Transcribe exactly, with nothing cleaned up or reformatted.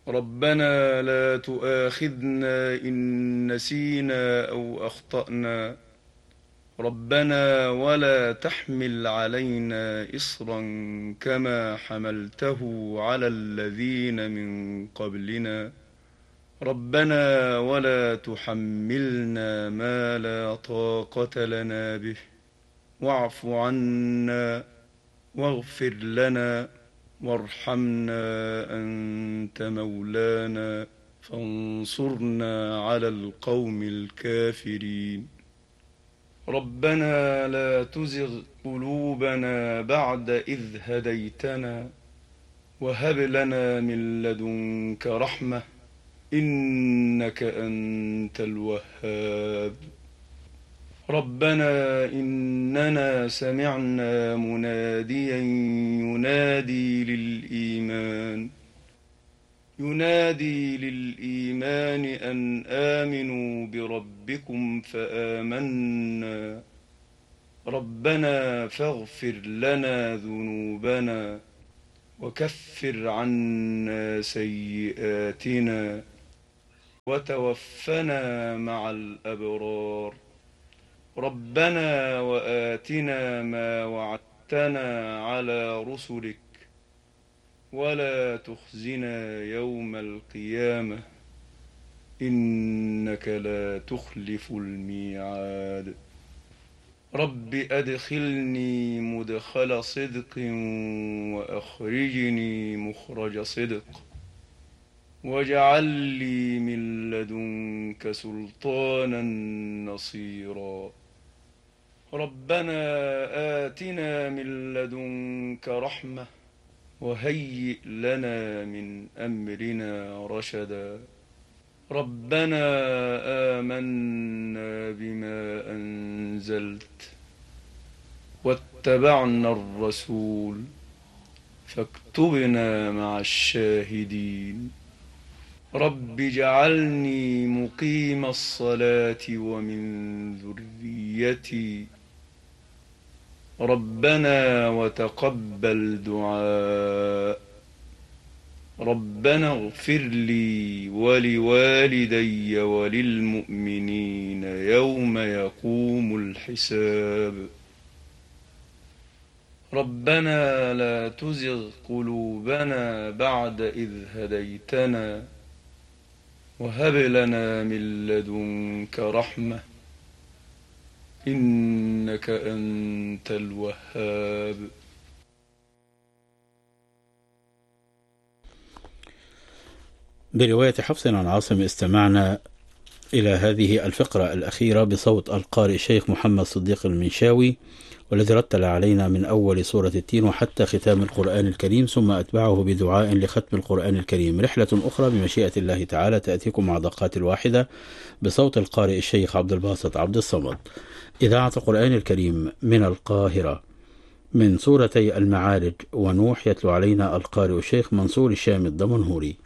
ربنا لا تؤاخذنا إن نسينا أو أخطأنا. ربنا ولا تحمل علينا إصرا كما حملته على الذين من قبلنا. ربنا ولا تحملنا ما لا طاقة لنا به، واعف عنا واغفر لنا وارحمنا، أنت مولانا فانصرنا على القوم الكافرين. ربنا لا تزغ قلوبنا بعد إذ هديتنا وهب لنا من لدنك رحمة إنك أنت الوهاب. ربنا إننا سمعنا مناديا ينادي للإيمان ينادي للإيمان أن آمنوا بربكم فآمنا. ربنا فاغفر لنا ذنوبنا وكفر عنا سيئاتنا وتوفنا مع الأبرار. ربنا وآتنا ما وعدتنا على رسلك ولا تخزنا يوم القيامة إنك لا تخلف الميعاد. رب أدخلني مدخل صدق وأخرجني مخرج صدق واجعل لي من لدنك سلطانا نصيرا. ربنا آتنا من لدنك رحمة وهيئ لنا من أمرنا رشدا. ربنا آمنا بما أنزلت واتبعنا الرسول فاكتبنا مع الشاهدين. رب اجعلني مقيم الصلاة ومن ذريتي. ربنا وتقبل دعاء. ربنا اغفر لي ولوالدي وللمؤمنين يوم يقوم الحساب. ربنا لا تزغ قلوبنا بعد إذ هديتنا وهب لنا من لدنك رحمة إنك أنت الوهاب. برواية حفص عن عاصم استمعنا إلى هذه الفقرة الأخيرة بصوت القارئ الشيخ محمد صديق المنشاوي، والذي رتل علينا من أول سورة التين وحتى ختام القرآن الكريم، ثم أتبعه بدعاء لختم القرآن الكريم. رحلة أخرى بمشيئة الله تعالى تأتيكم مع دقات الواحدة بصوت القارئ الشيخ عبد الباسط عبد الصمد. إذاعة القرآن الكريم من القاهرة، من سورتي المعارج ونوح، يتلو علينا القارئ الشيخ منصور الشام الدمنهوري.